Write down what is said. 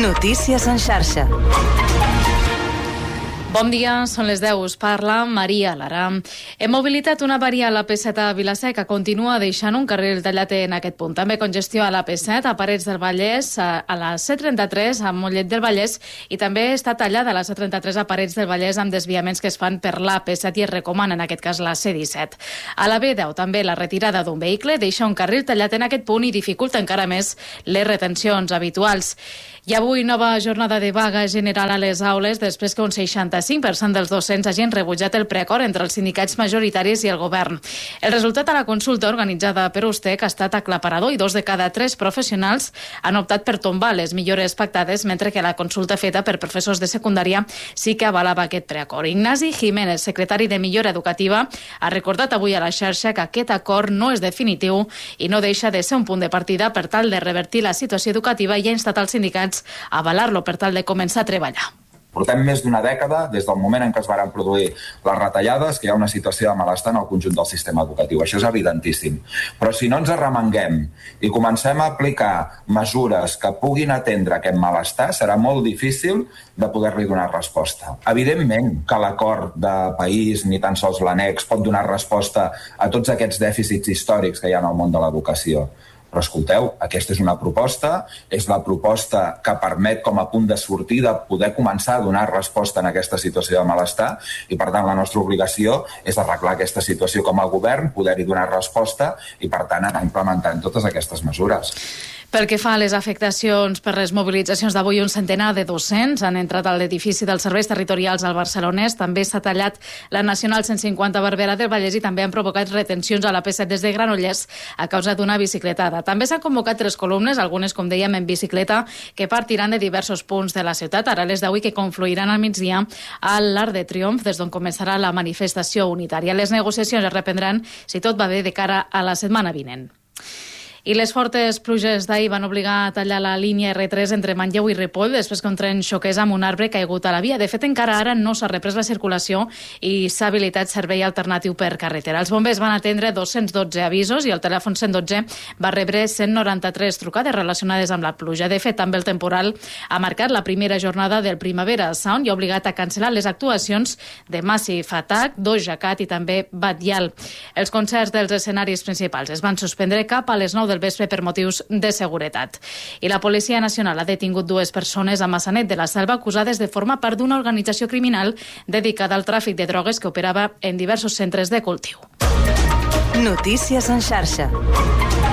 Notícies en xarxa. Bon dia, són les 10. Us parla Maria Lara. Hem mobilitat una avaria a la P7 a Vila-seca que continua deixant un carril tallat en aquest punt. També congestió a la P7, a Parets del Vallès, a la C33, a Mollet del Vallès, i també està tallada a la C33 a Parets del Vallès amb desviaments que es fan per la P7 i es recomana, en aquest cas, la C17. A la B10 també la retirada d'un vehicle deixa un carril tallat en aquest punt i dificulta encara més les retencions habituals. I avui nova jornada de vaga general a les aules després que un 65% dels docents hagin rebutjat el preacord entre els sindicats majoritaris i el govern. El resultat a la consulta organitzada per USTEC ha estat aclaparador i 2 de cada 3 professionals han optat per tombar les millores pactades, mentre que la consulta feta per professors de secundària sí que avalava aquest preacord. Ignasi Jiménez, secretari de Millora Educativa, ha recordat avui a la xarxa que aquest acord no és definitiu i no deixa de ser un punt de partida per tal de revertir la situació educativa i ha instat als sindicats a avalar-lo per tal de començar a treballar. Portem més d'una dècada, des del moment en què es van produir les retallades, que hi ha una situació de malestar en el conjunt del sistema educatiu. Això és evidentíssim. Però si no ens arremanguem i comencem a aplicar mesures que puguin atendre aquest malestar, serà molt difícil de poder-li donar resposta. Evidentment que l'acord de país, ni tan sols l'annex, pot donar resposta a tots aquests dèficits històrics que hi ha en el món de l'educació. Però escolteu, aquesta és una proposta, és la proposta que permet com a punt de sortida poder començar a donar resposta en aquesta situació de malestar i per tant la nostra obligació és arreglar aquesta situació com a govern, poder-hi donar resposta i per tant anar implementant totes aquestes mesures. Pel que fa a les afectacions per les mobilitzacions d'avui, un centenar de docents han entrat a l'edifici dels serveis territorials al Barcelonès. També s'ha tallat la Nacional 150 Barberà del Vallès i també han provocat retencions a la P7 des de Granollers a causa d'una bicicletada. També s'han convocat 3 columnes, algunes, com dèiem, en bicicleta, que partiran de diversos punts de la ciutat. Ara les d'avui que confluiran al migdia a l'Arc de Triomf, des d'on començarà la manifestació unitària. Les negociacions es reprendran, si tot va bé, de cara a la setmana vinent. I les fortes pluges d'ahir van obligar a tallar la línia R3 entre Manlleu i Ripoll després que un tren xoqués amb un arbre caigut a la via. De fet, encara ara no s'ha reprès la circulació i s'ha habilitat servei alternatiu per carretera. Els bombers van atendre 212 avisos i el telèfon 112 va rebre 193 trucades relacionades amb la pluja. De fet, també el temporal ha marcat la primera jornada del Primavera Sound i ha obligat a cancel·lar les actuacions de Massive Attack, Doja Cat i també Batllal. Els concerts dels escenaris principals es van suspendre cap a les 9 del vespre per motius de seguretat. I la Policia Nacional ha detingut 2 persones a Massanet de la Selva acusades de formar part d'una organització criminal dedicada al tràfic de drogues que operava en diversos centres de cultiu. Notícies en xarxa.